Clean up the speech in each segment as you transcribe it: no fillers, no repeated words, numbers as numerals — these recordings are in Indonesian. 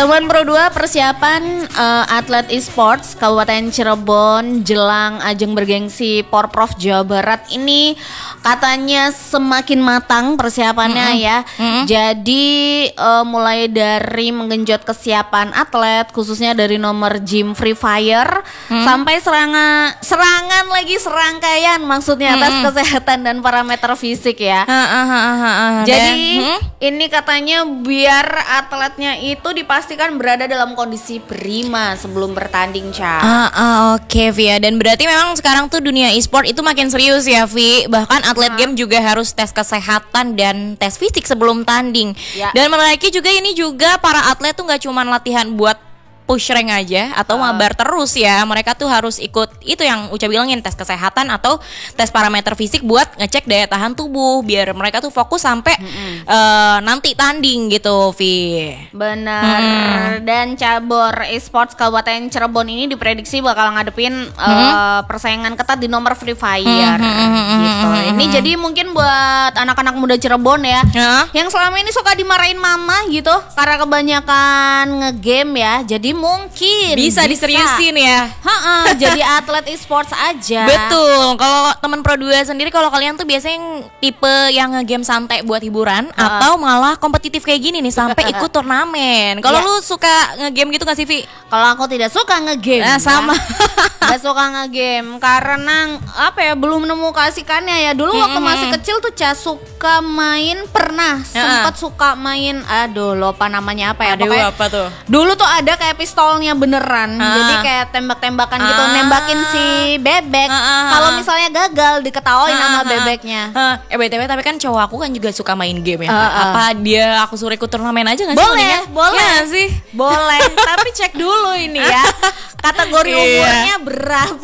Teman Pro 2 persiapan atlet e-sports Kabupaten Cirebon jelang ajang bergengsi Porprov Jawa Barat ini katanya semakin matang persiapannya ya. Jadi mulai dari menggenjot kesiapan atlet khususnya dari nomor gym Free Fire sampai serangan lagi serangkaian maksudnya atas kesehatan dan parameter fisik ya. Jadi ini katanya biar atletnya itu dipastikan berada dalam kondisi prima sebelum bertanding, Ca. Oke, Via. Dan berarti memang sekarang tuh dunia e-sport itu makin serius ya, Vi. Bahkan atlet game juga harus tes kesehatan dan tes fisik sebelum tanding. Ya. Dan menariknya juga ini juga para atlet tuh nggak cuma latihan buat push rank aja atau mabar terus ya. Mereka tuh harus ikut itu yang Uca bilangin, tes kesehatan atau tes parameter fisik buat ngecek daya tahan tubuh biar mereka tuh fokus sampai nanti tanding gitu, Vi. Benar. Dan cabur esports Kabupaten Cirebon ini diprediksi bakal ngadepin persaingan ketat di nomor Free Fire gitu. Ini jadi mungkin buat anak-anak muda Cirebon ya yang selama ini suka dimarahin mama gitu karena kebanyakan ngegame ya. Jadi mungkin bisa diseriusin ya. Jadi atlet e-sports aja. Betul. Kalau teman Pro 2 sendiri, kalau kalian tuh biasanya tipe yang ngegame santai buat hiburan atau malah kompetitif kayak gini nih sampai ikut turnamen. Kalau lu suka ngegame gitu gak sih, Vi? Kalau aku tidak suka ngegame. Sama. Gak suka ngegame karena apa ya, belum nemu keasikannya ya. Dulu waktu masih kecil tuh suka main, pernah sempat suka main, aduh lupa namanya apa ya. Pokoknya apa tuh? Dulu tuh ada kayak pistolnya beneran. Jadi kayak tembak-tembakan gitu, nembakin si bebek. Kalau misalnya gagal diketawain sama bebeknya. BTW tapi kan cowok aku kan juga suka main game ya. Apa dia aku suruh ikut turnamen aja gak sih? Boleh ya, sih. Boleh. Tapi cek dulu ini ya, kategori umurnya berapa.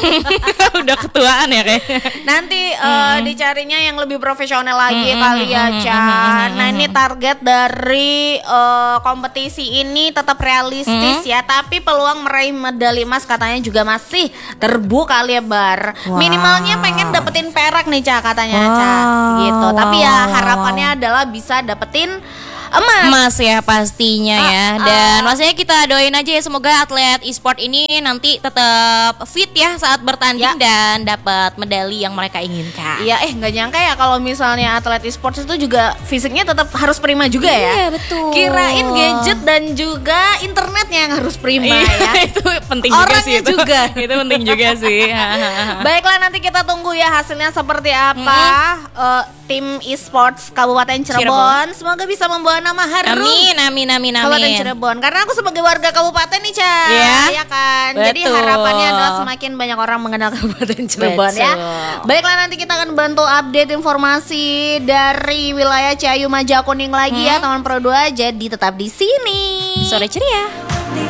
Udah ketuaan ya kayaknya. Nanti dicarinya yang lebih profesional lagi kali ya, Chan. Nah ini target dari kompetisi ini tetap realistis ya, tapi peluang meraih medali emas katanya juga masih terbuka lebar. Minimalnya pengen dapetin perak nih, Ca, katanya, Ca, gitu. Tapi ya harapannya adalah bisa dapetin emas ya pastinya ya. Dan maksudnya kita doain aja ya, semoga atlet e-sport ini nanti tetap fit ya saat bertanding dan dapat medali yang mereka inginkan. Iya, nggak nyangka ya kalau misalnya atlet e-sport itu juga fisiknya tetap harus prima juga ya. Iya, betul. Kirain gadget dan juga internetnya yang harus prima ya. Itu penting juga sih itu. Juga. Itu penting juga sih. Baiklah, nanti kita tunggu ya hasilnya seperti apa. Tim e-sports Kabupaten Cirebon semoga bisa membawa nama harum. Amin. Kabupaten Cirebon. Karena aku sebagai warga kabupaten nih, Ca. Ya kan. Betul. Jadi harapannya adalah semakin banyak orang mengenal Kabupaten Cirebon ya. Baiklah, nanti kita akan bantu update informasi dari wilayah Ciayu Maja Kuning lagi ya, teman Pro 2. Jadi tetap di sini. Sore ceria.